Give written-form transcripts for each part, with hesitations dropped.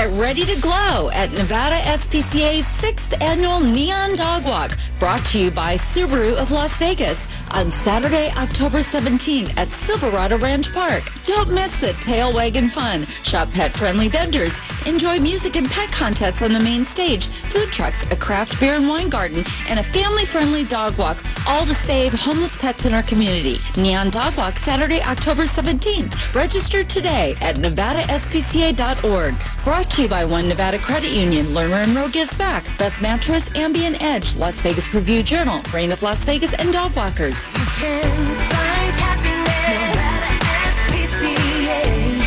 Get ready to glow at Nevada SPCA's 6th annual Neon Dog Walk, brought to you by Subaru of Las Vegas on Saturday, October 17th at Silverado Ranch Park. Don't miss the tail wagging fun. Shop pet-friendly vendors. Enjoy music and pet contests on the main stage, food trucks, a craft beer and wine garden, and a family-friendly dog walk, all to save homeless pets in our community. Neon Dog Walk, Saturday, October 17th. Register today at nevadaspca.org. Brought to you by One Nevada Credit Union, Lerner and Rowe Gives Back, Best Mattress, Ambient Edge, Las Vegas Review Journal, Reign of Las Vegas, and Dog Walkers. You can find happiness, Nevada SPCA.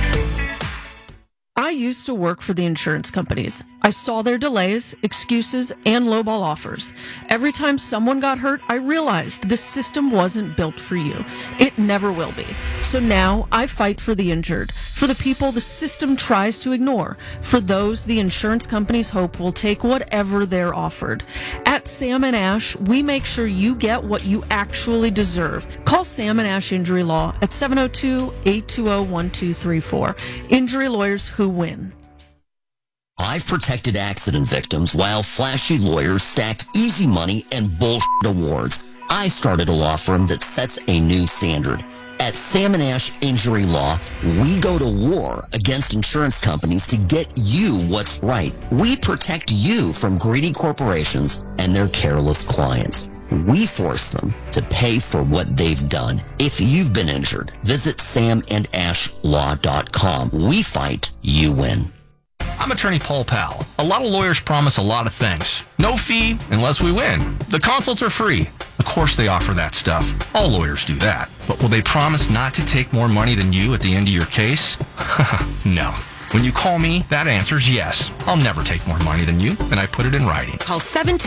I used to work for the insurance companies. I saw their delays, excuses, and lowball offers. Every time someone got hurt, I realized this system wasn't built for you. It never will be. So now I fight for the injured, for the people the system tries to ignore, for those the insurance companies hope will take whatever they're offered. At Sam & Ash, we make sure you get what you actually deserve. Call Sam & Ash Injury Law at 702-820-1234. Injury lawyers who win. I've protected accident victims while flashy lawyers stack easy money and bullshit awards. I started a law firm that sets a new standard. At Sam & Ash Injury Law, we go to war against insurance companies to get you what's right. We protect you from greedy corporations and their careless clients. We force them to pay for what they've done. If you've been injured, visit samandashlaw.com. We fight, you win. I'm attorney Paul Powell. A lot of lawyers promise a lot of things. No fee unless we win. The consults are free. Of course they offer that stuff. All lawyers do that. But will they promise not to take more money than you at the end of your case? No. When you call me, that answer's yes. I'll never take more money than you, and I put it in writing. Call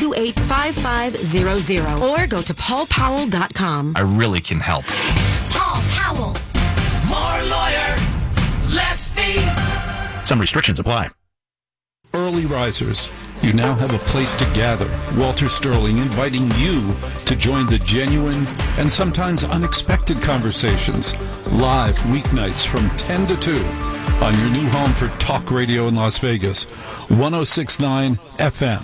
728-5500 or go to paulpowell.com. I really can help. Paul Powell. More lawyer, less fee. Some restrictions apply. Early risers, you now have a place to gather. Walter Sterling inviting you to join the genuine and sometimes unexpected conversations live weeknights from 10 to 2 on your new home for talk radio in Las Vegas, 106.9 FM.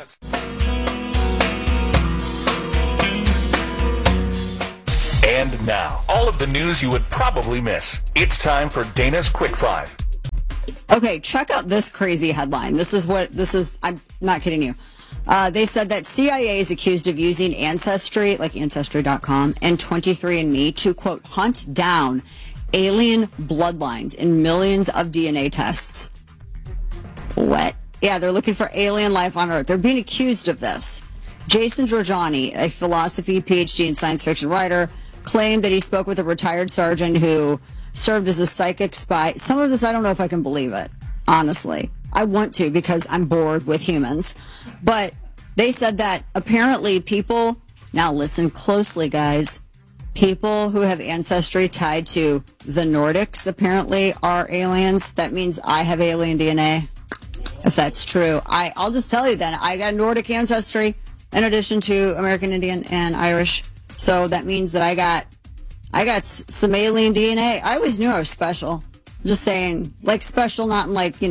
And now, all of the news you would probably miss. It's time for Dana's Quick Five. Okay, check out this crazy headline. This is, I'm not kidding you. They said that CIA is accused of using Ancestry, like Ancestry.com, and 23andMe to, quote, hunt down alien bloodlines in millions of DNA tests. What? Yeah, they're looking for alien life on Earth. They're being accused of this. Jason Georgiani, a philosophy PhD and science fiction writer, claimed that he spoke with a retired sergeant who served as a psychic spy. Some of this, I don't know if I can believe it, honestly. I want to because I'm bored with humans. But they said that apparently people, now listen closely, guys, people who have ancestry tied to the Nordics apparently are aliens. That means I have alien DNA. If that's true, I'll just tell you then, I got Nordic ancestry in addition to American Indian and Irish. So that means that I got some alien DNA. I always knew I was special. I'm just saying, like special, not in like,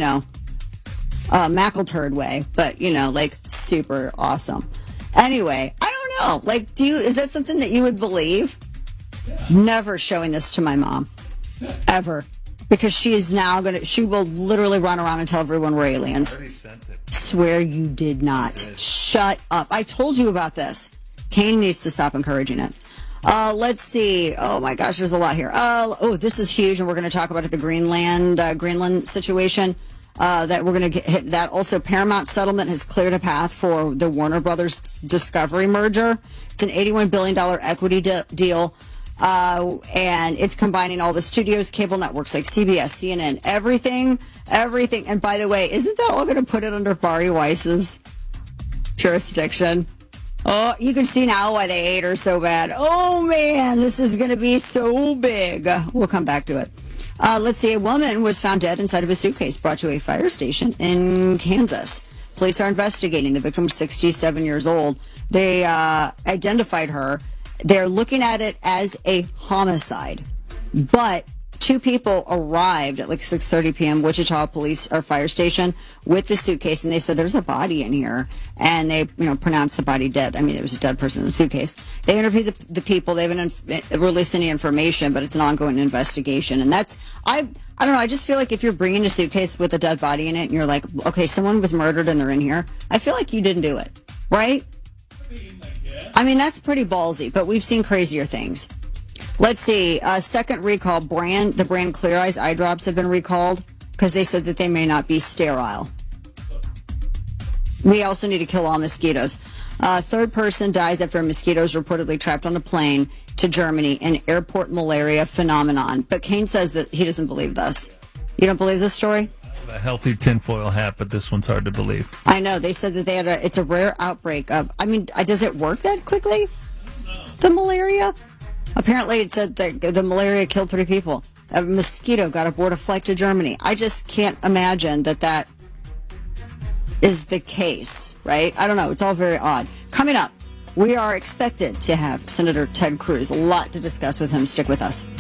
McElturd way, but, like super awesome. Anyway, I don't know. Like, is that something that you would believe? Never showing this to my mom. Ever. Because she will literally run around and tell everyone we're aliens. Swear you did not. Shut up. I told you about this. Kane needs to stop encouraging it. Let's see. Oh my gosh, there's a lot here. This is huge, and we're going to talk about it. The Greenland situation. That we're going to hit that. Also, Paramount settlement has cleared a path for the Warner Brothers Discovery merger. It's an $81 billion equity deal, and it's combining all the studios, cable networks like CBS, CNN, everything. And by the way, isn't that all going to put it under Bari Weiss's jurisdiction? Oh, you can see now why they hate her so bad. Oh, man, this is going to be so big. We'll come back to it. Let's see. A woman was found dead inside of a suitcase brought to a fire station in Kansas. Police are investigating. The victim was 67 years old. They identified her. They're looking at it as a homicide. But 2 people arrived at like 6:30 p.m. Wichita police or fire station with the suitcase, and they said there's a body in here, and they pronounced the body dead. I mean, there was a dead person in the suitcase. They interviewed the people. They haven't released any information, but it's an ongoing investigation, and that's I don't know. I just feel like if you're bringing a suitcase with a dead body in it, and you're like, okay, someone was murdered and they're in here, I feel like you didn't do it, right? I mean, that's pretty ballsy, but we've seen crazier things. Let's see. Second recall, the brand Clear Eyes eye drops have been recalled because they said that they may not be sterile. We also need to kill all mosquitoes. Third person dies after a mosquito is reportedly trapped on a plane to Germany, an airport malaria phenomenon. But Kane says that he doesn't believe this. You don't believe this story? A healthy tinfoil hat, but this one's hard to believe. I know. They said that it's a rare outbreak of, does it work that quickly? The malaria? Apparently it said that the malaria killed 3 people. A mosquito got aboard a flight to Germany. I just can't imagine that is the case, right? I don't know. It's all very odd. Coming up, we are expected to have Senator Ted Cruz. A lot to discuss with him. Stick with us.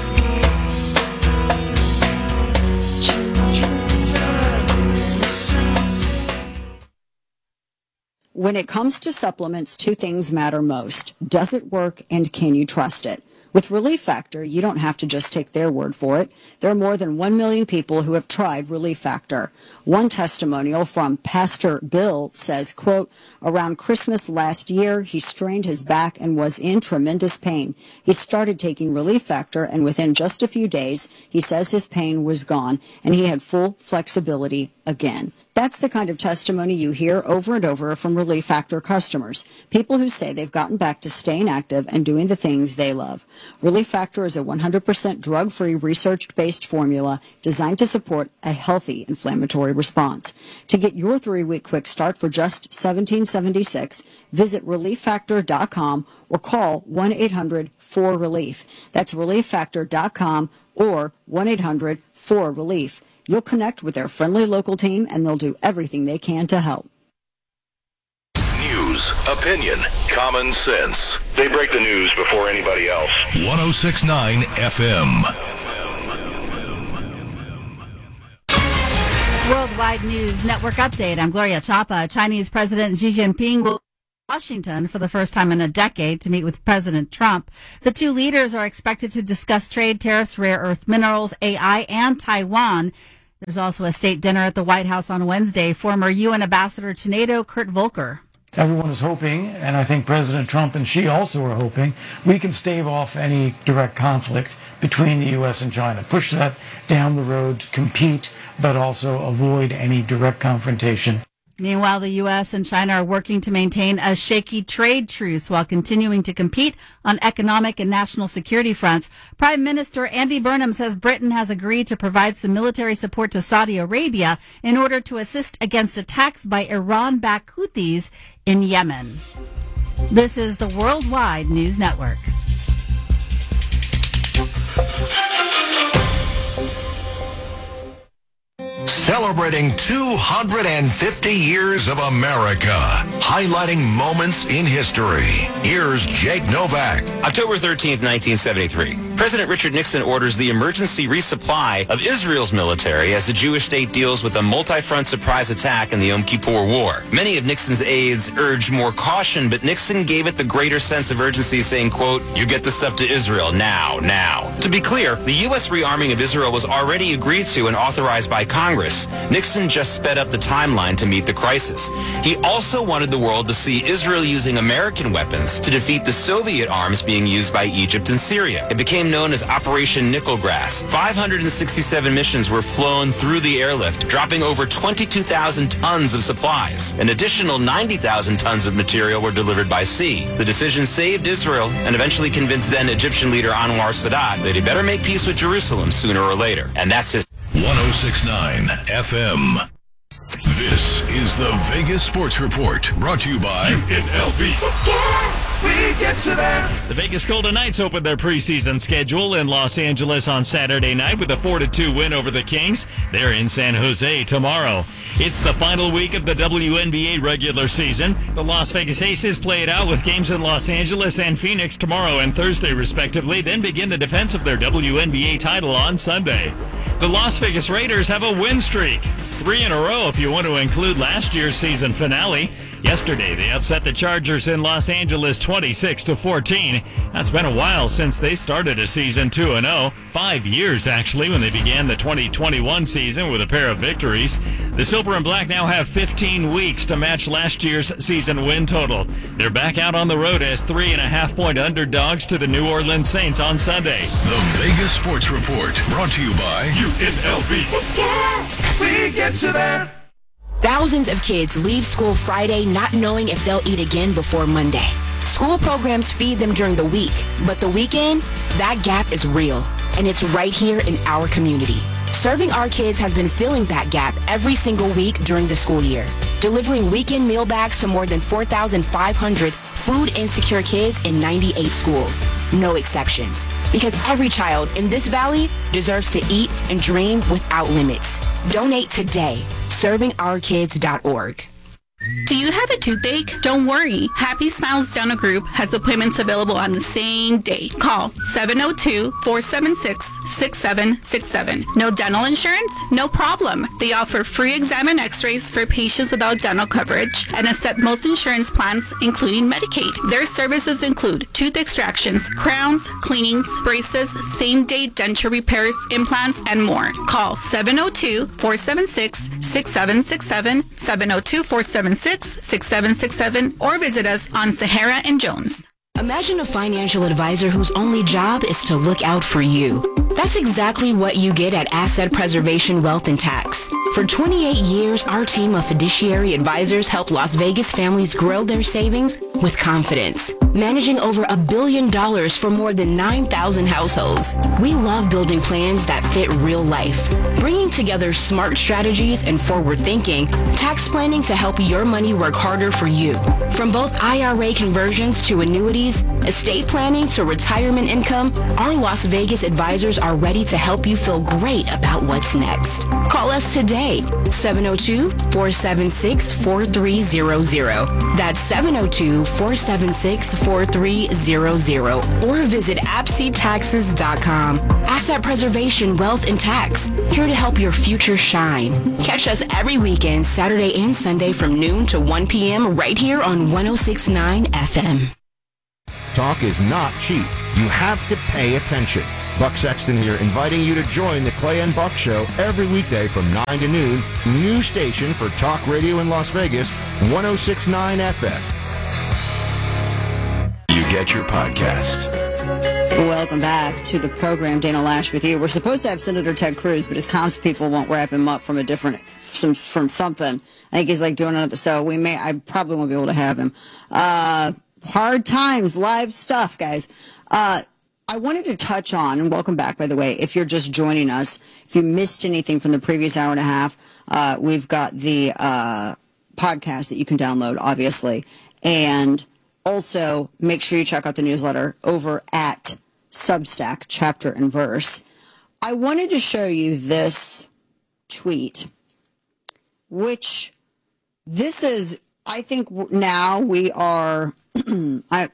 When it comes to supplements, 2 things matter most. Does it work, and can you trust it? With Relief Factor, you don't have to just take their word for it. There are more than 1 million people who have tried Relief Factor. One testimonial from Pastor Bill says, quote, around Christmas last year, he strained his back and was in tremendous pain. He started taking Relief Factor, and within just a few days, he says his pain was gone, and he had full flexibility again. That's the kind of testimony you hear over and over from Relief Factor customers, people who say they've gotten back to staying active and doing the things they love. Relief Factor is a 100% drug-free, research-based formula designed to support a healthy inflammatory response. To get your 3-week quick start for just $17.76, visit ReliefFactor.com or call 1-800-4RELIEF. That's ReliefFactor.com or 1-800-4RELIEF. You'll connect with their friendly local team, and they'll do everything they can to help. News, opinion, common sense. They break the news before anybody else. 106.9 FM. Worldwide News Network update. I'm Gloria Chapa. Chinese President Xi Jinping will Washington for the first time in a decade to meet with President Trump. The 2 leaders are expected to discuss trade, tariffs, rare earth minerals, AI, and Taiwan. There's also a state dinner at the White House on Wednesday. Former UN Ambassador to NATO, Kurt Volker. Everyone is hoping, and I think President Trump and Xi also are hoping, we can stave off any direct conflict between the U.S. and China. Push that down the road, compete, but also avoid any direct confrontation. Meanwhile, the U.S. and China are working to maintain a shaky trade truce while continuing to compete on economic and national security fronts. Prime Minister Andy Burnham says Britain has agreed to provide some military support to Saudi Arabia in order to assist against attacks by Iran-backed Houthis in Yemen. This is the Worldwide News Network. Celebrating 250 years of America, highlighting moments in history. Here's Jake Novak. October 13th, 1973. President Richard Nixon orders the emergency resupply of Israel's military as the Jewish state deals with a multi-front surprise attack in the Yom Kippur War. Many of Nixon's aides urged more caution, but Nixon gave it the greater sense of urgency, saying, quote, you get the stuff to Israel now. To be clear, the U.S. rearming of Israel was already agreed to and authorized by Congress. Nixon just sped up the timeline to meet the crisis. He also wanted the world to see Israel using American weapons to defeat the Soviet arms being used by Egypt and Syria. It became known as Operation Nickelgrass. 567 missions were flown through the airlift, dropping over 22,000 tons of supplies. An additional 90,000 tons of material were delivered by sea. The decision saved Israel and eventually convinced then Egyptian leader Anwar Sadat that he better make peace with Jerusalem sooner or later. And that's his 106.9 FM. This is the Vegas Sports Report, brought to you by UNLV. Tickets. We get you there. The Vegas Golden Knights opened their preseason schedule in Los Angeles on Saturday night with a 4-2 win over the Kings. They're in San Jose tomorrow. It's the final week of the WNBA regular season. The Las Vegas Aces play it out with games in Los Angeles and Phoenix tomorrow and Thursday, respectively, then begin the defense of their WNBA title on Sunday. The Las Vegas Raiders have a win streak. It's 3 in a row if you want to include last year's season finale. Yesterday, they upset the Chargers in Los Angeles 26-14. That's been a while since they started a season 2-0. 5 years, actually, when they began the 2021 season with a pair of victories. The Silver and Black now have 15 weeks to match last year's season win total. They're back out on the road as 3.5-point underdogs to the New Orleans Saints on Sunday. The Vegas Sports Report, brought to you by UNLV. Tickets. We get you there. Thousands of kids leave school Friday not knowing if they'll eat again before Monday. School programs feed them during the week, but the weekend, that gap is real, and it's right here in our community. Serving Our Kids has been filling that gap every single week during the school year, delivering weekend meal bags to more than 4,500 food insecure kids in 98 schools. No exceptions, because every child in this valley deserves to eat and dream without limits. Donate today. ServingOurKids.org. Do you have a toothache? Don't worry. Happy Smiles Dental Group has appointments available on the same day. Call 702-476-6767. No dental insurance? No problem. They offer free exam and x-rays for patients without dental coverage and accept most insurance plans, including Medicaid. Their services include tooth extractions, crowns, cleanings, braces, same-day denture repairs, implants, and more. Call 702-476-6767, 702-476-6767, or visit us on Sahara and Jones. Imagine a financial advisor whose only job is to look out for you. That's exactly what you get at Asset Preservation Wealth and Tax. For 28 years, our team of fiduciary advisors help Las Vegas families grow their savings with confidence, managing over $1 billion for more than 9,000 households. We love building plans that fit real life, bringing together smart strategies and forward thinking, tax planning to help your money work harder for you. From both IRA conversions to annuities, estate planning to retirement income, our Las Vegas advisors are ready to help you feel great about what's next. Call us today, 702-476-4300. That's 702-476-4300. Or visit AppSeataxes.com. Asset Preservation Wealth and Tax, here to help your future shine. Catch us every weekend, Saturday and Sunday from noon to 1 p.m. right here on 106.9 FM. Talk is not cheap. You have to pay attention. Buck Sexton here, inviting you to join the Clay and Buck Show every weekday from 9 to noon. New station for talk radio in Las Vegas, 106.9 FM. You get your podcasts. Welcome back to the program. Dana Lash with you. We're supposed to have Senator Ted Cruz, but his comms people won't wrap him up from from something. I think he's like doing another. So I probably won't be able to have him. Hard times, live stuff, guys. I wanted to touch on, and welcome back, by the way, if you're just joining us. If you missed anything from the previous hour and a half, we've got the podcast that you can download, obviously. And also, make sure you check out the newsletter over at Substack, Chapter and Verse. I wanted to show you this tweet, which this is, I think now we are, I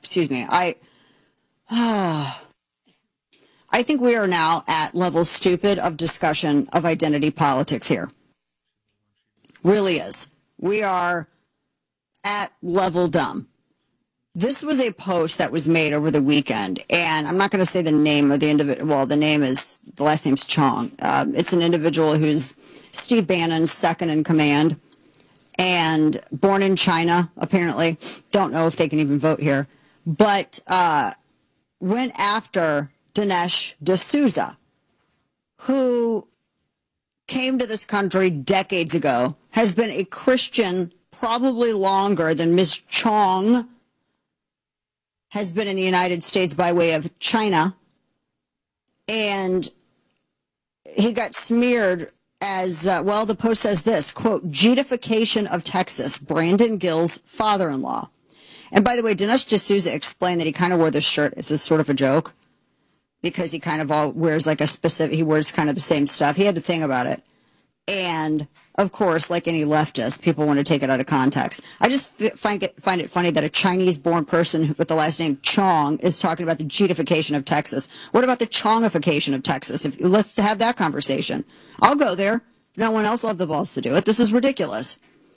think we are now at level stupid of discussion of identity politics here. Really is. We are at level dumb. This was a post that was made over the weekend, and I'm not going to say the name of the individual. Well, the last name's Chong. It's an individual who's Steve Bannon's second in command, and born in China, apparently. Don't know if they can even vote here. But went after Dinesh D'Souza, who came to this country decades ago, has been a Christian probably longer than Ms. Chong has been in the United States by way of China. And he got smeared as well, the Post says this, quote, "Jetification of Texas, Brandon Gill's father-in-law." And by the way, Dinesh D'Souza explained that he kind of wore this shirt as a sort of a joke because he kind of all wears like a specific, he wears kind of the same stuff. He had to think about it. And of course, like any leftist, people want to take it out of context. I just find it funny that a Chinese-born person with the last name Chong is talking about the Jetification of Texas. What about the Chongification of Texas? Let's have that conversation. I'll go there. No one else will have the balls to do it. This is ridiculous.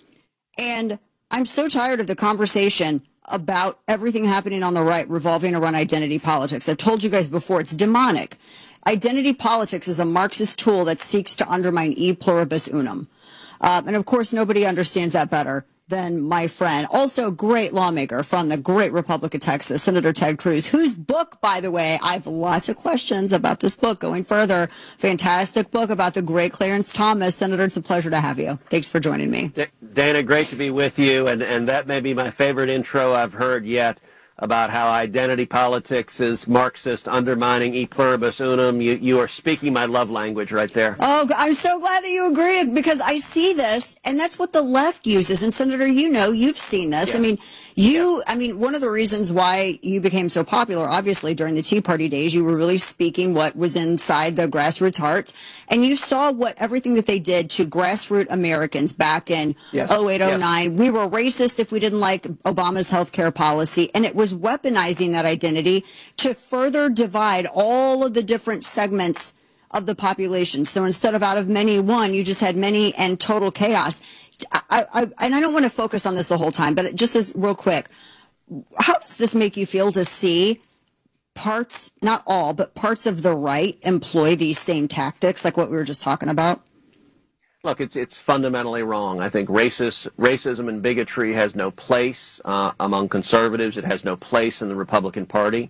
And I'm so tired of the conversation about everything happening on the right revolving around identity politics. I've told you guys before, it's demonic. Identity politics is a Marxist tool that seeks to undermine e pluribus unum. And of course, nobody understands that better than my friend, also great lawmaker from the great Republic of Texas, Senator Ted Cruz, whose book, by the way, I have lots of questions about this book going further. Fantastic book about the great Clarence Thomas. Senator, it's a pleasure to have you. Thanks for joining me. Dana, great to be with you. And that may be my favorite intro I've heard yet about how identity politics is Marxist, undermining e pluribus unum. You are speaking my love language right there. Oh, I'm so glad that you agree, because I see this, and that's what the left uses. And Senator, you've seen this. Yeah. I mean, one of the reasons why you became so popular, obviously, during the Tea Party days, you were really speaking what was inside the grassroots hearts, and you saw what everything that they did to grassroots Americans back in 08, 09. Yes. We were racist if we didn't like Obama's health care policy, and it was weaponizing that identity to further divide all of the different segments of the population. So instead of out of many one, you just had many and total chaos. And I don't want to focus on this the whole time, but just as real quick, how does this make you feel to see parts, not all, but parts of the right employ these same tactics, like what we were just talking about? Look, it's fundamentally wrong. I think racism and bigotry has no place among conservatives. It has no place in the Republican Party.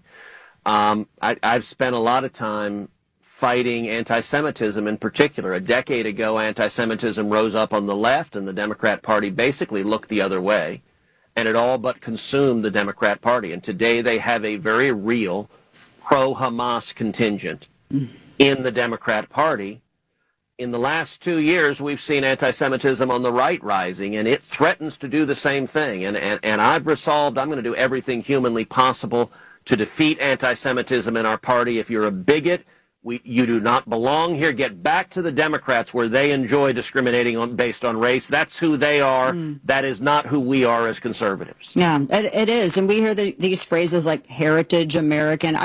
I've spent a lot of time fighting anti-Semitism in particular. A decade ago, anti-Semitism rose up on the left, and the Democrat Party basically looked the other way, and it all but consumed the Democrat Party. And today they have a very real pro-Hamas contingent in the Democrat Party. In the last 2 years, we've seen anti-Semitism on the right rising, and it threatens to do the same thing. And I've resolved I'm going to do everything humanly possible to defeat anti-Semitism in our party. If you're a bigot, you do not belong here. Get back to the Democrats where they enjoy discriminating based on race. That's who they are. That is not who we are as conservatives. Yeah, it is. And we hear these phrases like heritage American.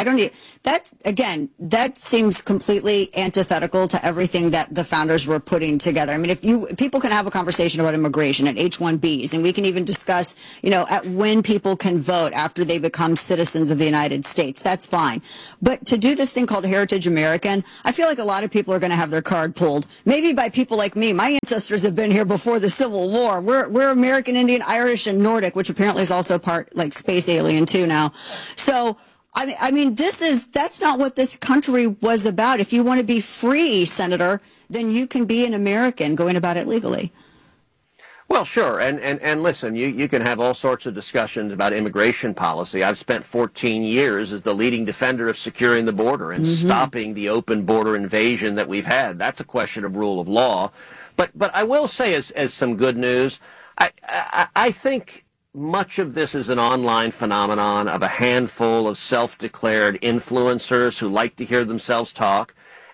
That seems completely antithetical to everything that the founders were putting together. I mean, people can have a conversation about immigration and H-1Bs, and we can even discuss, at when people can vote after they become citizens of the United States. That's fine. But to do this thing called heritage American, I feel like a lot of people are going to have their card pulled. Maybe by people like me. My ancestors have been here before the Civil War. We're American, Indian, Irish, and Nordic, which apparently is also part like space alien too now. So, I mean, that's not what this country was about. If you want to be free, Senator, then you can be an American going about it legally. Well, sure. And listen, you can have all sorts of discussions about immigration policy. I've spent 14 years as the leading defender of securing the border and stopping the open border invasion that we've had. That's a question of rule of law. But I will say as some good news, I think much of this is an online phenomenon of a handful of self-declared influencers who like to hear themselves talk.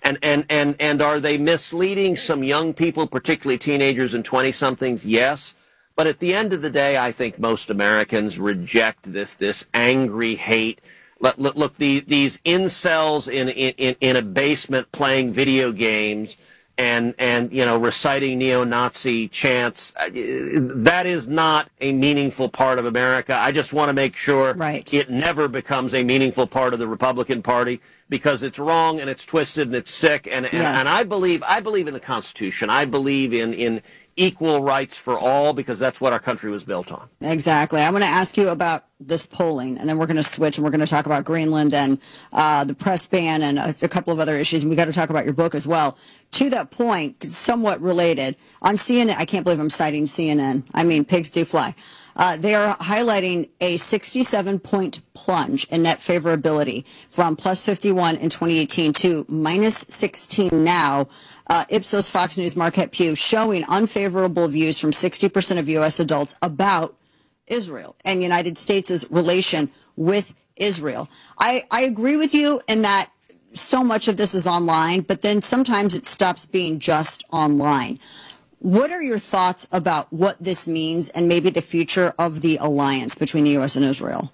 And are they misleading some young people, particularly teenagers and 20-somethings? Yes. But at the end of the day, I think most Americans reject this angry hate. Look, these incels in a basement playing video games and reciting neo-Nazi chants, that is not a meaningful part of America. I just want to make sure it never becomes a meaningful part of the Republican Party, because it's wrong and it's twisted and it's sick. And I believe in the Constitution. I believe in equal rights for all, because that's what our country was built on. Exactly. I want to ask you about this polling, and then we're going to switch and we're going to talk about Greenland and the press ban and a couple of other issues. And we got to talk about your book as well. To that point, somewhat related, on CNN, I can't believe I'm citing CNN. I mean, pigs do fly. They are highlighting a 67-point plunge in net favorability from plus 51 in 2018 to minus 16 now. Ipsos Fox News Marquette Pew showing unfavorable views from 60% of U.S. adults about Israel and United States' relation with Israel. I agree with you in that so much of this is online, but then sometimes it stops being just online. What are your thoughts about what this means and maybe the future of the alliance between the U.S. and Israel?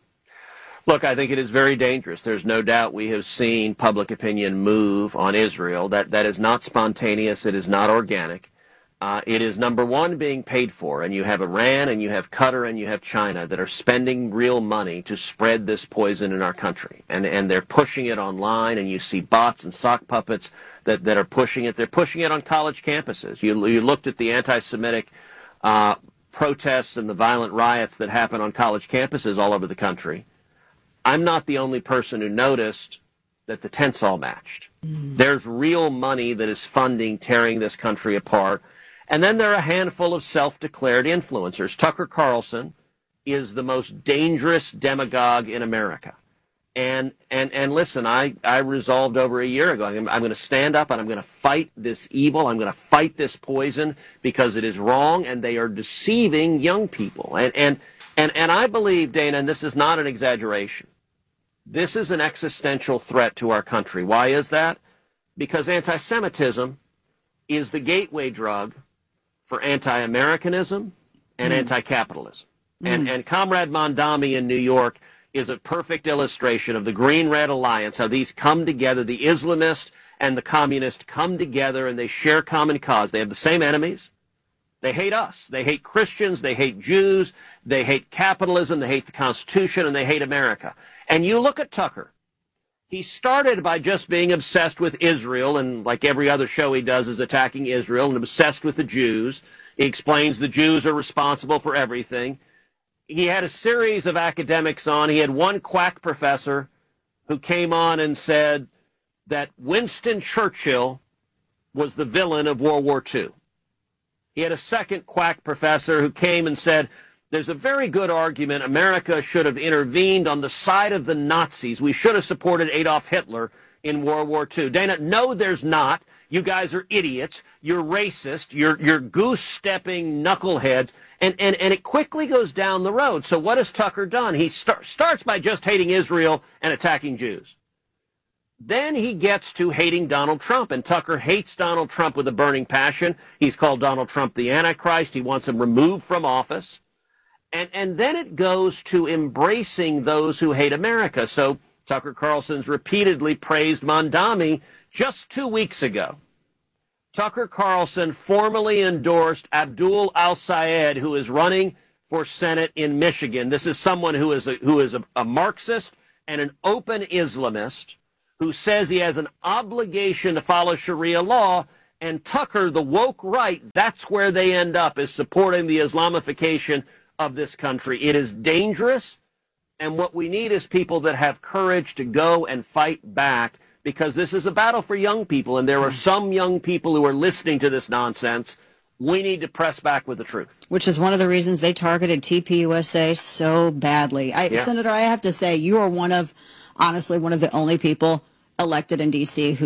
Look, I think it is very dangerous. There's no doubt we have seen public opinion move on Israel. That is not spontaneous. It is not organic. It is, number one, being paid for. And you have Iran and you have Qatar and you have China that are spending real money to spread this poison in our country. And they're pushing it online, and you see bots and sock puppets that are pushing it. They're pushing it on college campuses. You looked at the anti-Semitic protests and the violent riots that happen on college campuses all over the country. I'm not the only person who noticed that the tents all matched. There's real money that is funding tearing this country apart. And then there are a handful of self-declared influencers. Tucker Carlson is the most dangerous demagogue in America. And listen, I resolved over a year ago, I'm going to stand up and I'm going to fight this evil. I'm going to fight this poison because it is wrong and they are deceiving young people. And I believe, Dana, and this is not an exaggeration, this is an existential threat to our country. Why is that? Because anti-Semitism is the gateway drug for anti-Americanism and anti-capitalism. And Comrade Mondami in New York is a perfect illustration of the Green-Red Alliance, how these come together, the Islamist and the communist come together and they share common cause. They have the same enemies. They hate us. They hate Christians. They hate Jews. They hate capitalism. They hate the Constitution, and they hate America. And you look at Tucker. He started by just being obsessed with Israel, and like every other show he does is attacking Israel, and obsessed with the Jews. He explains the Jews are responsible for everything. He had a series of academics on. He had one quack professor who came on and said that Winston Churchill was the villain of World War II. He had a second quack professor who came and said, there's a very good argument America should have intervened on the side of the Nazis. We should have supported Adolf Hitler in World War II. Dana, no, there's not. You guys are idiots. You're racist. You're goose-stepping knuckleheads. And it quickly goes down the road. So what has Tucker done? He starts by just hating Israel and attacking Jews. Then he gets to hating Donald Trump, and Tucker hates Donald Trump with a burning passion. He's called Donald Trump the Antichrist. He wants him removed from office. And then it goes to embracing those who hate America. So Tucker Carlson's repeatedly praised Mondami just 2 weeks ago. Tucker Carlson formally endorsed Abdul al-Sayed, who is running for Senate in Michigan. This is someone who is a Marxist and an open Islamist, who says he has an obligation to follow Sharia law, and Tucker, the woke right, that's where they end up, is supporting the Islamification of this country. It is dangerous, and what we need is people that have courage to go and fight back, because this is a battle for young people, and there are some young people who are listening to this nonsense. We need to press back with the truth. Which is one of the reasons they targeted TPUSA so badly. Senator, I have to say, you are honestly one of the only people elected in D.C. who